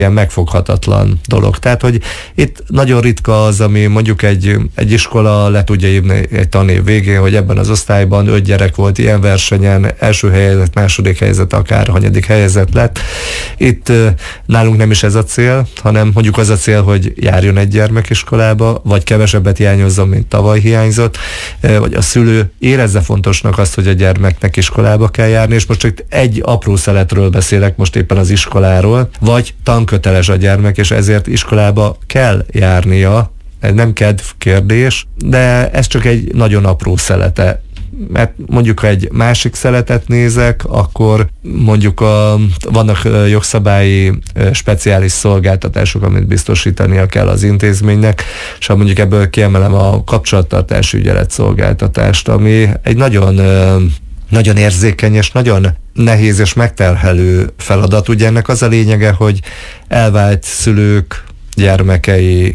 ilyen megfoghatatlan dolog. Tehát, hogy itt nagyon ritka az, ami mondjuk egy iskola le tudja írni egy tanév végén, hogy ebben az osztályban 5 gyerek volt ilyen versenyen, első helyezett, második helyezett, akár hanyadik helyezett lett. Itt nálunk nem is ez a cél, hanem mondjuk az a cél, hogy járjon egy gyermek iskolába, vagy kevesebbet hiányozzon, mint tavaly hiányzott, vagy a szülő érezze fontosnak azt, hogy a gyermeknek iskolába kell járni, és most csak egy apró szeletről beszélek most éppen az iskoláról, vagy tanköteles a gyermek, és ezért iskolába kell járnia. Ez nem kedv kérdés, de ez csak egy nagyon apró szelete. Mert mondjuk, ha egy másik szeletet nézek, akkor mondjuk vannak jogszabályi speciális szolgáltatások, amit biztosítania kell az intézménynek, és ha mondjuk ebből kiemelem a kapcsolattartási ügyelet szolgáltatást, ami egy nagyon érzékeny és nagyon nehéz és megterhelő feladat. Ugye ennek az a lényege, hogy elvált szülők gyermekeinek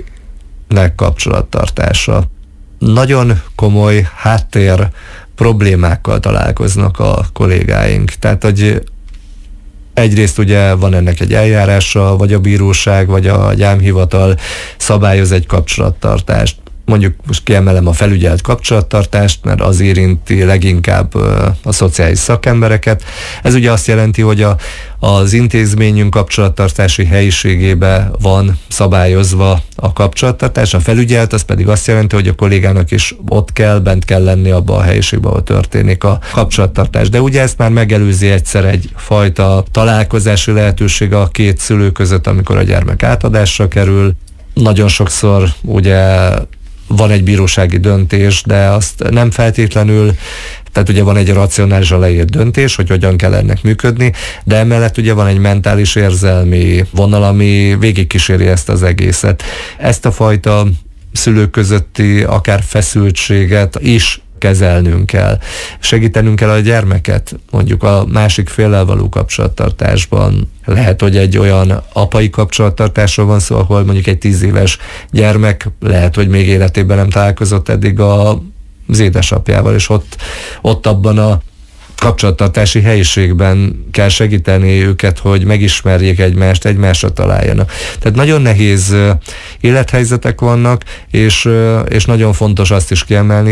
kapcsolattartása. Nagyon komoly háttér problémákkal találkoznak a kollégáink. Tehát, hogy egyrészt ugye van ennek egy eljárása, vagy a bíróság, vagy a gyámhivatal szabályoz egy kapcsolattartást. Mondjuk most kiemelem a felügyelt kapcsolattartást, mert az érinti leginkább a szociális szakembereket. Ez ugye azt jelenti, hogy az intézményünk kapcsolattartási helyiségében van szabályozva a kapcsolattartás, a felügyelt, az pedig azt jelenti, hogy a kollégának is bent kell lenni abban a helyiségben, ahol történik a kapcsolattartás. De ugye ezt már megelőzi egyszer egyfajta találkozási lehetőség a két szülő között, amikor a gyermek átadásra kerül. Nagyon sokszor ugye van egy bírósági döntés, de azt nem feltétlenül, tehát ugye van egy racionálisan leírt döntés, hogy hogyan kell ennek működni, de emellett ugye van egy mentális érzelmi vonal, ami végigkíséri ezt az egészet. Ezt a fajta szülők közötti akár feszültséget is kezelnünk kell. Segítenünk kell a gyermeket, mondjuk a másik féllel való kapcsolattartásban. Lehet, hogy egy olyan apai kapcsolattartásról van szó, ahol mondjuk egy 10 éves gyermek lehet, hogy még életében nem találkozott eddig az édesapjával, és ott abban a kapcsolattartási helyiségben kell segíteni őket, hogy megismerjék egymást, egymásra találjanak. Tehát nagyon nehéz élethelyzetek vannak, és nagyon fontos azt is kiemelni,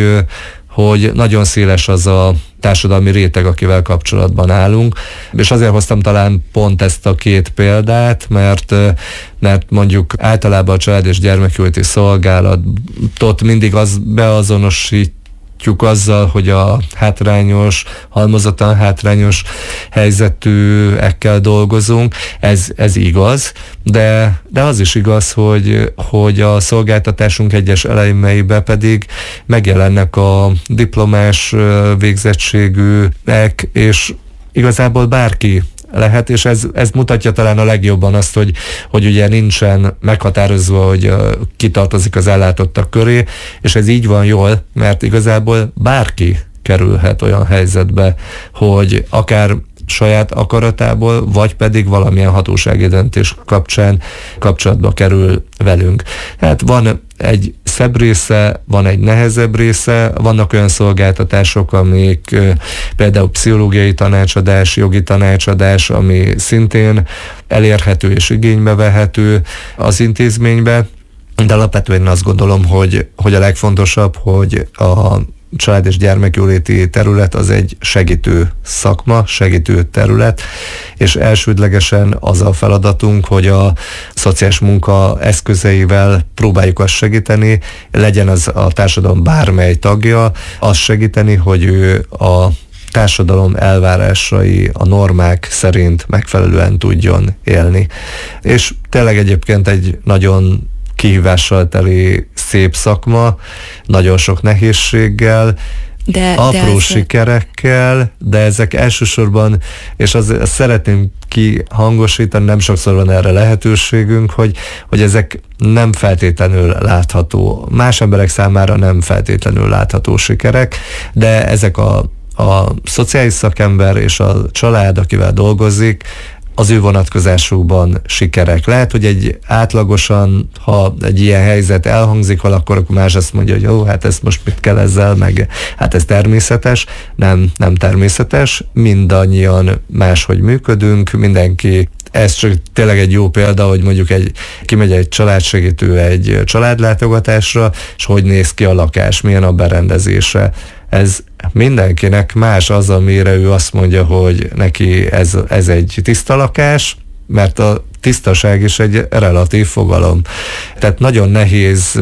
hogy nagyon széles az a társadalmi réteg, akivel kapcsolatban állunk, és azért hoztam talán pont ezt a két példát, mert mondjuk általában a Család- és Gyermekjóléti Szolgálatot mindig beazonosít azzal, hogy a halmozottan hátrányos helyzetűekkel dolgozunk. Ez igaz, de az is igaz, hogy a szolgáltatásunk egyes elemeiben pedig megjelennek a diplomás végzettségűek, és igazából bárki lehet, és ez mutatja talán a legjobban azt, hogy ugye nincsen meghatározva, hogy ki tartozik az ellátottak köré, és ez így van jól, mert igazából bárki kerülhet olyan helyzetbe, hogy akár saját akaratából, vagy pedig valamilyen hatósági döntés kapcsán kapcsolatba kerül velünk. Hát van egy szebb része, van egy nehezebb része, vannak olyan szolgáltatások, amik például pszichológiai tanácsadás, jogi tanácsadás, ami szintén elérhető és igénybe vehető az intézménybe, de alapvetően azt gondolom, hogy a legfontosabb, hogy a család- és gyermekjóléti terület az egy segítő szakma, segítő terület, és elsődlegesen az a feladatunk, hogy a szociális munka eszközeivel próbáljuk azt segíteni, legyen az a társadalom bármely tagja, azt segíteni, hogy ő a társadalom elvárásai, a normák szerint megfelelően tudjon élni. És tényleg egyébként egy nagyon kihívással teli szép szakma, nagyon sok nehézséggel, apró sikerekkel, de ezek elsősorban, és azt szeretném kihangosítani, nem sokszor van erre lehetőségünk, hogy ezek nem feltétlenül látható, más emberek számára nem feltétlenül látható sikerek, de ezek a szociális szakember és a család, akivel dolgozik, az ő vonatkozásukban sikerek. Lehet, hogy egy átlagosan, ha egy ilyen helyzet elhangzik valakor, akkor más azt mondja, hogy jó, hát ezt most mit kell ezzel, meg hát ez természetes. Nem természetes, mindannyian máshogy működünk, mindenki. Ez csak tényleg egy jó példa, hogy mondjuk kimegy egy családsegítő egy családlátogatásra, és hogy néz ki a lakás, milyen a berendezése. Ez mindenkinek más az, amire ő azt mondja, hogy neki ez egy tiszta lakás, mert a tisztaság is egy relatív fogalom. Tehát nagyon nehéz,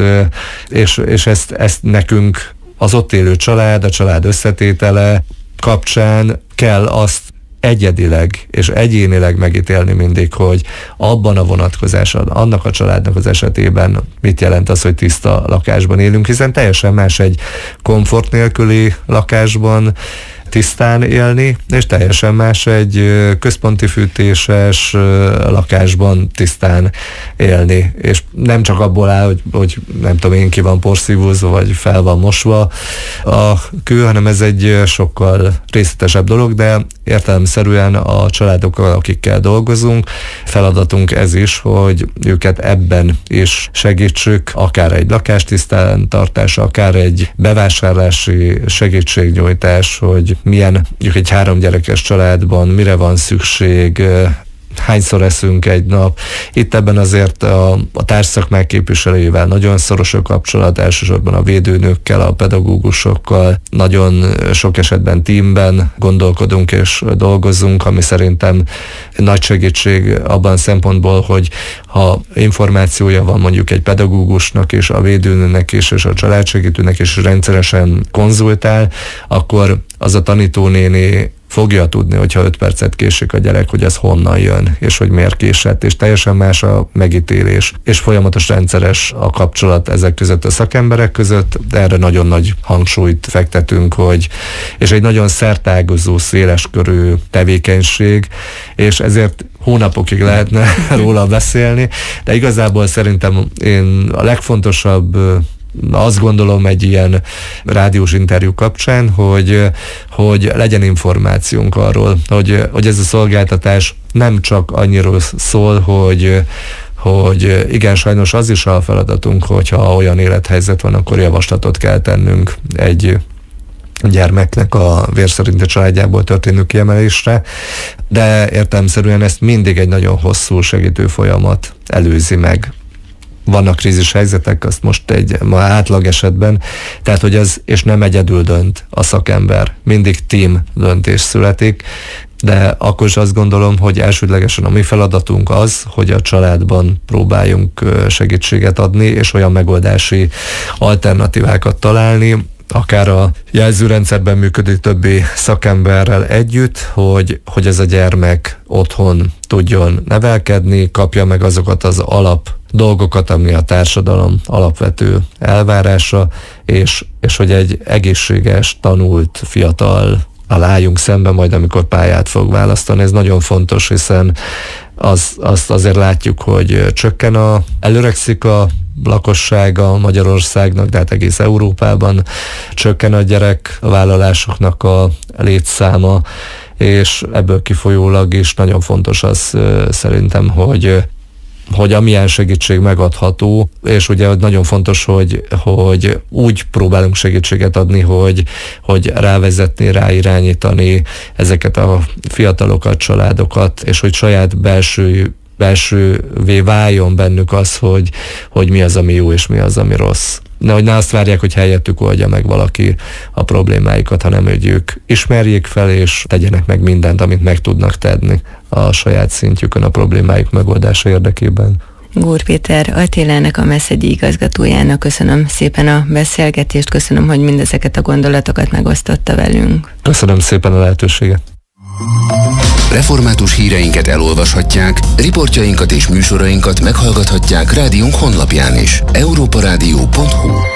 és ezt nekünk az ott élő család, a család összetétele kapcsán kell azt egyedileg és egyénileg megítélni mindig, hogy abban a vonatkozásban, annak a családnak az esetében mit jelent az, hogy tiszta lakásban élünk, hiszen teljesen más egy komfort nélküli lakásban tisztán élni, és teljesen más egy központi fűtéses lakásban tisztán élni. És nem csak abból áll, hogy nem tudom én, ki van porszívózva, vagy fel van mosva a kő, hanem ez egy sokkal részletesebb dolog, de értelemszerűen a családokkal, akikkel dolgozunk, feladatunk ez is, hogy őket ebben is segítsük, akár egy lakástisztán tartás, akár egy bevásárlási segítségnyújtás, hogy milyen, mondjuk egy 3 gyerekes családban mire van szükség, hányszor eszünk egy nap. Itt ebben azért a társszakmák képviselőivel nagyon szoros a kapcsolat, elsősorban a védőnőkkel, a pedagógusokkal, nagyon sok esetben teamben gondolkodunk és dolgozunk, ami szerintem nagy segítség abban a szempontból, hogy ha információja van mondjuk egy pedagógusnak és a védőnőnek is, és a családsegítőnek is rendszeresen konzultál, akkor az a tanítónéni fogja tudni, hogyha 5 percet késik a gyerek, hogy ez honnan jön, és hogy miért késett, és teljesen más a megítélés, és folyamatos rendszeres a kapcsolat ezek között a szakemberek között, de erre nagyon nagy hangsúlyt fektetünk, és egy nagyon szertágazó, széleskörű tevékenység, és ezért hónapokig lehetne róla beszélni, de igazából szerintem én a legfontosabb, azt gondolom egy ilyen rádiós interjú kapcsán, hogy legyen információnk arról, hogy ez a szolgáltatás nem csak annyiról szól, hogy igen, sajnos az is a feladatunk, hogyha olyan élethelyzet van, akkor javaslatot kell tennünk egy gyermeknek a vérszerinti családjából történő kiemelésre, de értelemszerűen ezt mindig egy nagyon hosszú segítő folyamat előzi meg. Vannak krízis helyzetek, azt most egy átlag esetben, tehát hogy ez, és nem egyedül dönt a szakember, mindig team döntés születik, de akkor is azt gondolom, hogy elsődlegesen a mi feladatunk az, hogy a családban próbáljunk segítséget adni, és olyan megoldási alternatívákat találni, akár a jelzőrendszerben működő többi szakemberrel együtt, hogy ez a gyermek otthon tudjon nevelkedni, kapja meg azokat az alap dolgokat, ami a társadalom alapvető elvárása, és hogy egy egészséges, tanult, fiatal álljunk szembe majd, amikor pályát fog választani. Ez nagyon fontos, hiszen azt azért látjuk, hogy csökken előregszik a lakossága Magyarországnak, de hát egész Európában csökken a gyerekvállalásoknak a létszáma, és ebből kifolyólag is nagyon fontos az szerintem, hogy amilyen segítség megadható, és ugye nagyon fontos, hogy úgy próbálunk segítséget adni, hogy rávezetni, ráirányítani ezeket a fiatalokat, családokat, és hogy saját belsővé váljon bennük az, hogy mi az, ami jó, és mi az, ami rossz. Nehogy ne azt várják, hogy helyettük oldja meg valaki a problémáikat, hanem hogy ők ismerjék fel, és tegyenek meg mindent, amit meg tudnak tenni a saját szintjükön a problémájuk megoldása érdekében. Gór Péter Attilának, a Meszegyi igazgatójának köszönöm szépen a beszélgetést, köszönöm, hogy mindezeket a gondolatokat megosztotta velünk. Köszönöm szépen a lehetőséget. Református híreinket elolvashatják, riportjainkat és műsorainkat meghallgathatják rádiónk honlapján is. europaradio.hu